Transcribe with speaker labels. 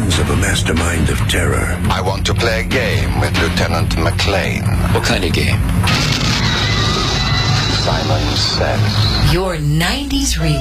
Speaker 1: hands of a mastermind of terror.
Speaker 2: I want to play a game with Lieutenant McClane.
Speaker 3: What kind of game?
Speaker 2: Simon Says.
Speaker 4: Your 90s remix.